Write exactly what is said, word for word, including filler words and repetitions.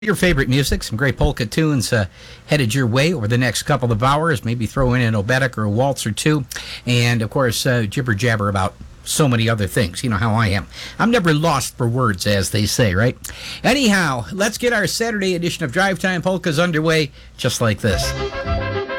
Your favorite music, some great polka tunes uh, headed your way over the next couple of hours. Maybe throw in an oberek or a waltz or two. And, of course, uh, jibber jabber about so many other things. You know how I am. I'm never lost for words, as they say, right? Anyhow, let's get our Saturday edition of Drive Time Polkas underway just like this.